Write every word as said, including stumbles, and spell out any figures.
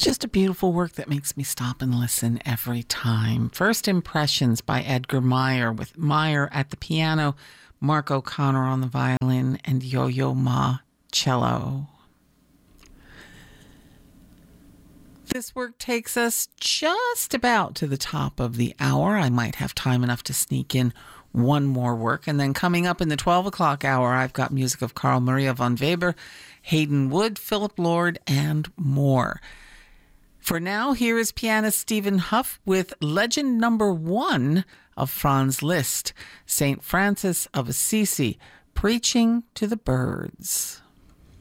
just a beautiful work that makes me stop and listen every time. First Impressions by Edgar Meyer, with Meyer at the piano, Mark O'Connor on the violin, and Yo-Yo Ma cello. This work takes us just about to the top of the hour. I might have time enough to sneak in one more work. And then coming up in the twelve o'clock hour, I've got music of Carl Maria von Weber, Hayden Wood, Philip Lord, and more. For now, here is pianist Stephen Huff with legend number one of Franz Liszt, Saint Francis of Assisi, Preaching to the Birds.